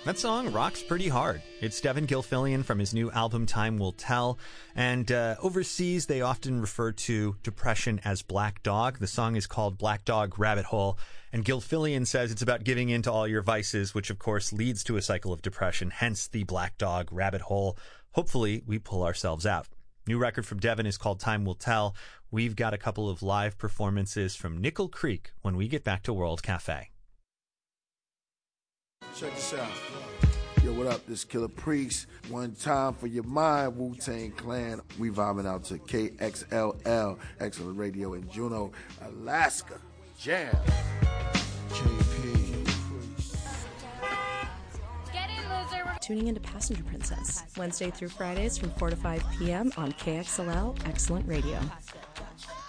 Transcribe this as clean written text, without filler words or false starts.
That song rocks pretty hard. It's Devin Gilfillian from his new album Time Will Tell, and overseas they often refer to depression as Black Dog. The song is called Black Dog Rabbit Hole, and Gilfillian says it's about giving in to all your vices, which of course leads to a cycle of depression, hence the Black Dog Rabbit Hole. Hopefully we pull ourselves out. New record from Devin is called Time Will Tell. We've got a couple of live performances from Nickel Creek when we get back to World Cafe. Check this out. Yo, what up? This Killer Priest. One time for your mind, Wu-Tang Clan. We vibing out to KXLL, Excellent Radio in Juneau, Alaska. Jam. KP. Get in, loser. Tuning into Passenger Princess, Wednesday through Fridays from 4 to 5 p.m. on KXLL, Excellent Radio.